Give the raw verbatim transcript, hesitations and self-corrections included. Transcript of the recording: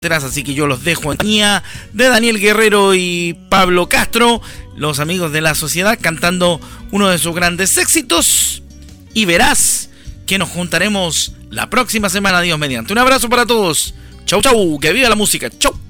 Así que yo los dejo en compañía de Daniel Guerrero y Pablo Castro, los amigos de la sociedad, cantando uno de sus grandes éxitos. Y verás que nos juntaremos la próxima semana, Dios mediante. Un abrazo para todos. Chau, chau. Que viva la música. Chau.